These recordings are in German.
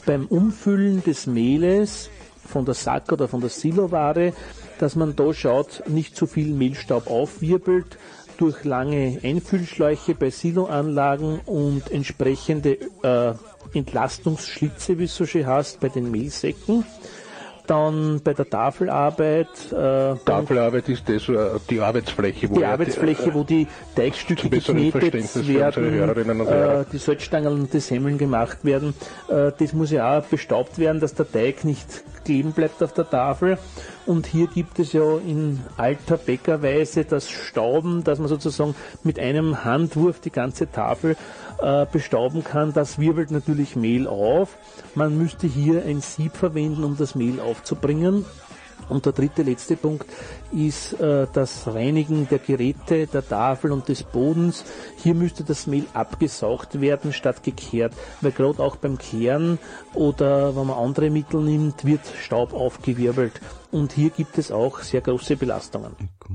beim Umfüllen des Mehles von der Sack- oder von der Siloware, dass man da schaut, nicht zu viel Mehlstaub aufwirbelt, durch lange Einfüllschläuche bei Siloanlagen und entsprechende Entlastungsschlitze, wie es so schön heißt, bei den Mehlsäcken. Dann bei der Tafelarbeit. Tafelarbeit ist das die Arbeitsfläche, wo die Teigstücke geknetet werden, die Salzstangen und die Semmeln gemacht werden. Das muss ja auch bestaubt werden, dass der Teig nicht kleben bleibt auf der Tafel. Und hier gibt es ja in alter Bäckerweise das Stauben, dass man sozusagen mit einem Handwurf die ganze Tafel bestauben kann. Das wirbelt natürlich Mehl auf. Man müsste hier ein Sieb verwenden, um das Mehl aufzubringen. Und der letzte Punkt ist das Reinigen der Geräte, der Tafel und des Bodens. Hier müsste das Mehl abgesaugt werden, statt gekehrt, weil gerade auch beim Kehren oder wenn man andere Mittel nimmt, wird Staub aufgewirbelt. Und hier gibt es auch sehr große Belastungen.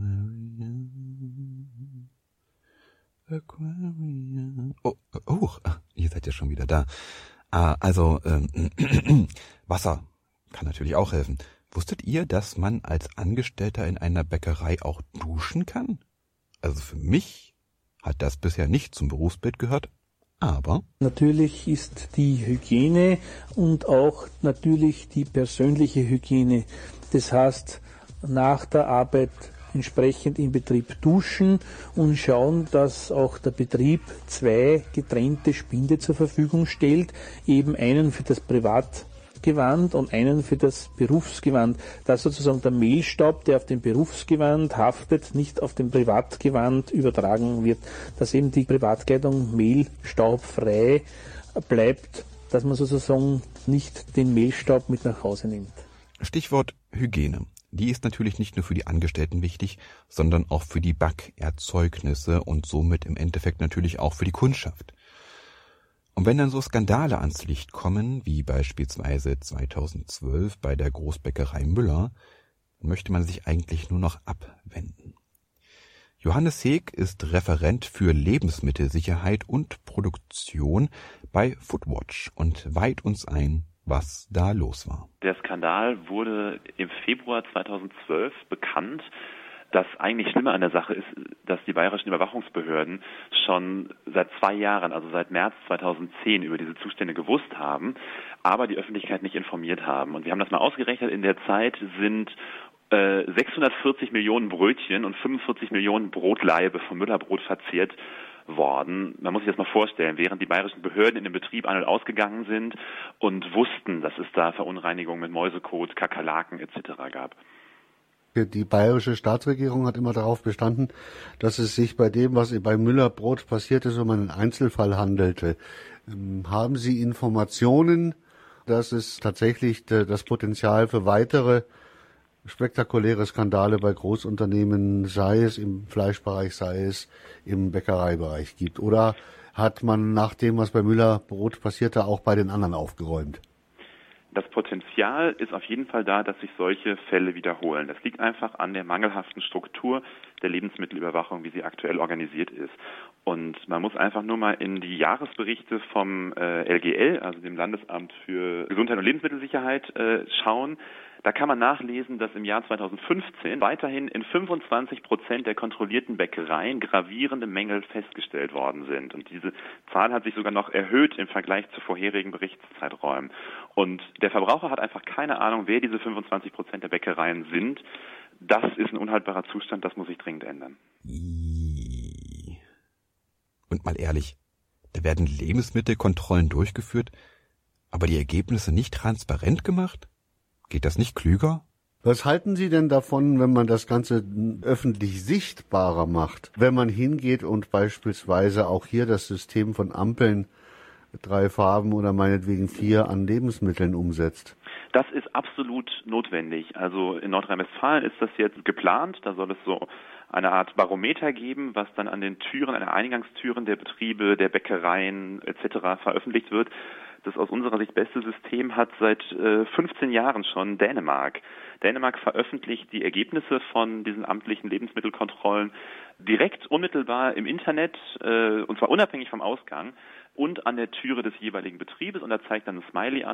Aquarium. Oh, ihr seid ja schon wieder da. Wasser kann natürlich auch helfen. Wusstet ihr, dass man als Angestellter in einer Bäckerei auch duschen kann? Also für mich hat das bisher nicht zum Berufsbild gehört, aber... Natürlich ist die Hygiene und auch natürlich die persönliche Hygiene. Das heißt, nach der Arbeit entsprechend im Betrieb duschen und schauen, dass auch der Betrieb 2 getrennte Spinde zur Verfügung stellt, eben einen für das Privatgewand und einen für das Berufsgewand, dass sozusagen der Mehlstaub, der auf dem Berufsgewand haftet, nicht auf dem Privatgewand übertragen wird, dass eben die Privatkleidung mehlstaubfrei bleibt, dass man sozusagen nicht den Mehlstaub mit nach Hause nimmt. Stichwort Hygiene. Die ist natürlich nicht nur für die Angestellten wichtig, sondern auch für die Backerzeugnisse und somit im Endeffekt natürlich auch für die Kundschaft. Und wenn dann so Skandale ans Licht kommen, wie beispielsweise 2012 bei der Großbäckerei Müller, möchte man sich eigentlich nur noch abwenden. Johannes Heeg ist Referent für Lebensmittelsicherheit und Produktion bei Foodwatch und weiht uns ein, was da los war. Der Skandal wurde im Februar 2012 bekannt. Das eigentlich Schlimme an der Sache ist, dass die bayerischen Überwachungsbehörden schon seit 2 Jahren, also seit März 2010, über diese Zustände gewusst haben, aber die Öffentlichkeit nicht informiert haben. Und wir haben das mal ausgerechnet, in der Zeit sind 640 Millionen Brötchen und 45 Millionen Brotlaibe vom Müllerbrot verzehrt worden. Man muss sich das mal vorstellen, während die bayerischen Behörden in den Betrieb ein- und ausgegangen sind und wussten, dass es da Verunreinigungen mit Mäusekot, Kakerlaken etc. gab. Die bayerische Staatsregierung hat immer darauf bestanden, dass es sich bei dem, was bei Müllerbrot passiert ist, um einen Einzelfall handelte. Haben Sie Informationen, dass es tatsächlich das Potenzial für weitere spektakuläre Skandale bei Großunternehmen, sei es im Fleischbereich, sei es im Bäckereibereich gibt? Oder hat man nach dem, was bei Müllerbrot passierte, auch bei den anderen aufgeräumt? Das Potenzial ist auf jeden Fall da, dass sich solche Fälle wiederholen. Das liegt einfach an der mangelhaften Struktur der Lebensmittelüberwachung, wie sie aktuell organisiert ist. Und man muss einfach nur mal in die Jahresberichte vom LGL, also dem Landesamt für Gesundheit und Lebensmittelsicherheit, schauen. Da kann man nachlesen, dass im Jahr 2015 weiterhin in 25% der kontrollierten Bäckereien gravierende Mängel festgestellt worden sind. Und diese Zahl hat sich sogar noch erhöht im Vergleich zu vorherigen Berichtszeiträumen. Und der Verbraucher hat einfach keine Ahnung, wer diese 25% der Bäckereien sind. Das ist ein unhaltbarer Zustand, das muss sich dringend ändern. Und mal ehrlich, da werden Lebensmittelkontrollen durchgeführt, aber die Ergebnisse nicht transparent gemacht? Geht das nicht klüger? Was halten Sie denn davon, wenn man das Ganze öffentlich sichtbarer macht? Wenn man hingeht und beispielsweise auch hier das System von Ampeln 3 Farben oder meinetwegen 4 an Lebensmitteln umsetzt? Das ist absolut notwendig. Also in Nordrhein-Westfalen ist das jetzt geplant. Da soll es so eine Art Barometer geben, was dann an den Türen, an den Eingangstüren der Betriebe, der Bäckereien etc. veröffentlicht wird. Das aus unserer Sicht beste System hat seit 15 Jahren schon Dänemark. Dänemark veröffentlicht die Ergebnisse von diesen amtlichen Lebensmittelkontrollen direkt unmittelbar im Internet, und zwar unabhängig vom Ausgang und an der Türe des jeweiligen Betriebes, und da zeigt dann ein Smiley an.